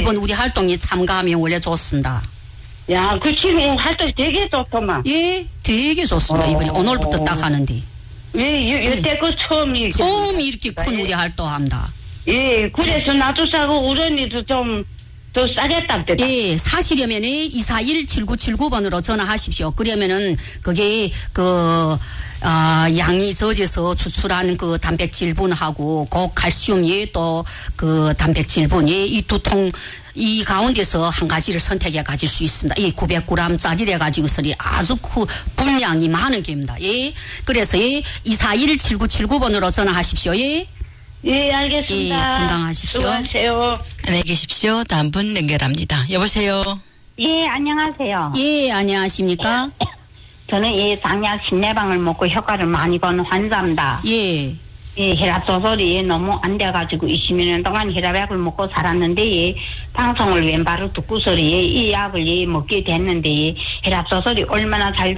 이번 우리 활동에 참가하면 원래 좋습니다. 야, 그 지금 활동 되게 좋더만. 예, 되게 좋습니다. 이번에 오늘부터 딱 하는데. 예, 여태 그 처음이. 처음 이렇게 큰 우리 활동합니다. 예, 그래서 나도 싸고 우리 언니도 좀 더 싸겠답니다. 예, 사시려면 241-7979번으로 전화하십시오. 그러면은 그게 양이 젖어서 추출하는 그 단백질분하고 고칼슘이 또 그 단백질분이 이 두 통 이 가운데서 한 가지를 선택해 가질 수 있습니다. 이 900g짜리래 가지고서는 아주 분량이 많은 게입니다. 예, 그래서 241-7979번으로 전화하십시오. 예. 예, 알겠습니다. 예, 건강하십시오. 수고하세요. 안녕히 계십시오. 다음 분 연결합니다. 여보세요. 예, 안녕하세요. 예, 안녕하십니까? 저는 장약 심내방을 먹고 효과를 많이 본 환자입니다. 예. 혈압 조절이 너무 안 돼가지고 20년 동안 혈압약을 먹고 살았는데 방송을 왼바로 듣고서 이 약을 먹게 됐는데 혈압 조절이 얼마나 잘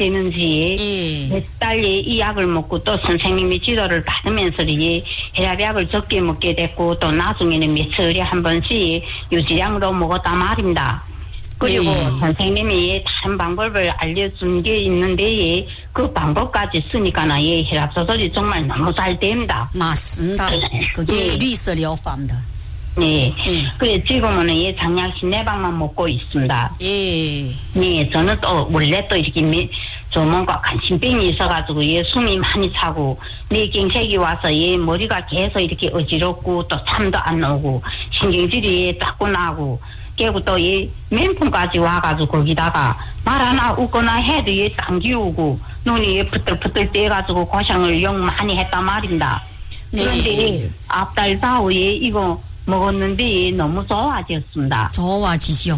되는지 몇 달 이 약을 먹고 또 선생님의 지도를 받으면서 혈압약을 적게 먹게 됐고 또 나중에는 며칠에 한 번씩 유지량으로 먹었단 말입니다. 그리고 선생님이 다른 방법을 알려준 게 있는데 그 방법까지 쓰니까 혈압 조절이 정말 너무 잘 됩니다. 맞습니다. 그게 리서리오파입니다. 네. 그래 지금은 장약 심내방만 먹고 있습니다. 예. 네, 저는 또 원래 또 이렇게 뭔가 관심병이 있어가지고 숨이 많이 차고 뇌경색이 와서 머리가 계속 이렇게 어지럽고 또 잠도 안 오고 신경질이 자꾸 나고 깨고 또 멘품까지 와가지고 거기다가 말 하나 웃거나 해도 당기우고 눈이 부들부들 떼가지고 고생을 영 많이 했단 말입니다. 그런데 앞달 사후에 이거 먹었는데 너무 좋아졌습니다. 좋아지지요.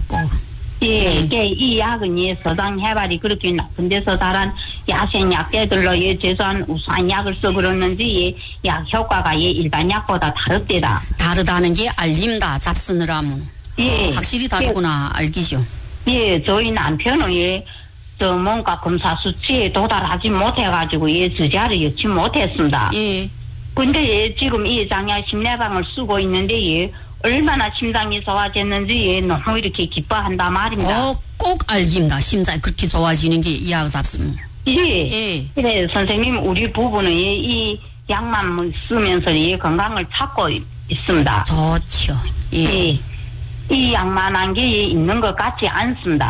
예, 이 약은 서당 해발이 그렇게 나쁜 데서 자란 야생 약재들로 최소한 우수한 약을 써 그러는지 약 효과가 일반 약보다 다르대다. 다르다는 게 알립니다. 잡수느라면. 예. 확실히 다르구나 알기죠. 예, 저희 남편은 뭔가 검사 수치에 도달하지 못해가지고 주자를 여치 못했습니다. 예. 근데 지금 이 장약 심내방을 쓰고 있는데 얼마나 심장이 좋아졌는지 너무 이렇게 기뻐한단 말입니다. 꼭 알깁니다. 심장이 그렇게 좋아지는 게 이 약 잡수면. 예. 그래 선생님 우리 부부는 이 약만 쓰면서 건강을 찾고 있습니다. 좋죠. 예. 이 약만한 게 있는 것 같지 않습니다.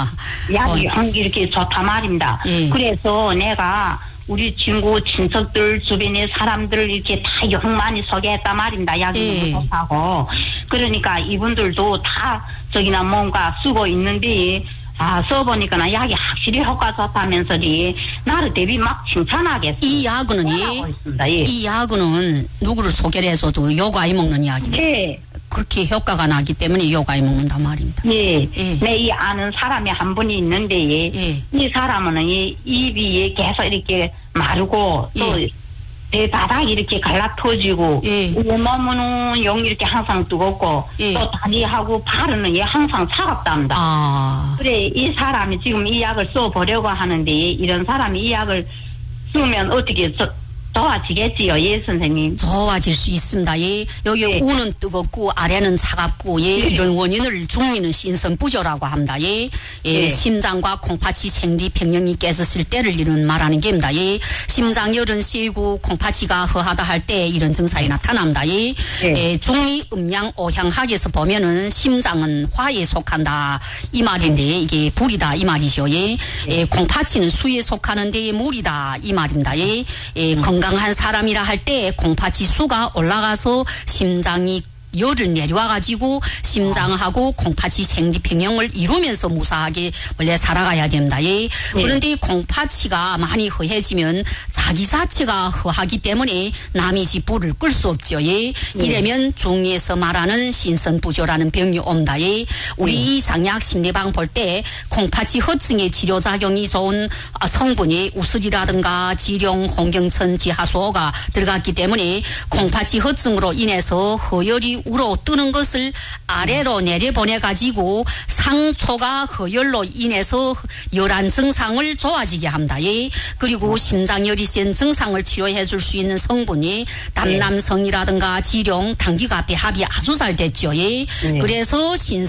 약이 이렇게 좋단 말입니다. 그래서 내가 우리 친구 친척들 주변의 사람들 이렇게 다 영 많이 소개했단 말입니다. 약이 너무 좋다고. 그러니까 이분들도 다 뭔가 쓰고 있는데 써보니까 약이 확실히 효과 좋다면서 나를 대비 막 칭찬하겠어요. 이 약은 누구를 소개를 해서도 요가에 먹는 약입니다. 네. 그렇게 효과가 나기 때문에 요가에 먹는단 말입니다. 내 이 아는 사람이 한 분이 있는데 이 사람은 입이 계속 이렇게 마르고 또 배바닥이 이렇게 갈라터지고 몸은 영 이렇게 항상 뜨겁고 또 다리하고 발은 항상 차갑답니다. 그래 이 사람이 지금 이 약을 써보려고 하는데 이런 사람이 이 약을 쓰면 어떻게 좋아지겠지요, 선생님? 좋아질 수 있습니다. 여기 우는 뜨겁고 아래는 차갑고 이런 원인을 중리는 신선부조라고 합니다. 심장과 콩팥이 생리평형이 깨졌을 때를 이런 말하는 게입니다. 심장열은 세고 콩팥이가 허하다 할 때 이런 증상이 나타납니다. 중리 음양 오향학에서 보면은 심장은 화에 속한다 이 말인데 이게 불이다 이 말이죠. 콩팥이는 수에 속하는데 물이다 이 말입니다. 건강한 사람이라 할 때 콩팥이 수가 올라가서 심장이 열을 내려와가지고 심장하고 콩팥이 생리평형을 이루면서 무사하게 원래 살아가야 됩니다. 그런데 콩팥이가 많이 허해지면 자기 자체가 허하기 때문에 남이 집 불을 끌 수 없죠. 이러면 중에서 말하는 신선부조라는 병이 옵니다. 우리 이 장약 심내방 볼 때 콩팥이 허증의 치료작용이 좋은 성분이 우슬이라든가 지룡, 홍경천, 지하수호가 들어갔기 때문에 콩팥이 허증으로 인해서 허열이 우로 뜨는 것을 아래로 내려보내가지고 상초가 허열로 인해서 열한 증상을 좋아지게 합니다. 그리고 심장열이 센 증상을 치료해 줄 수 있는 성분이 담남성이라든가 지룡, 당귀가 배합이 아주 잘 됐죠. 그래서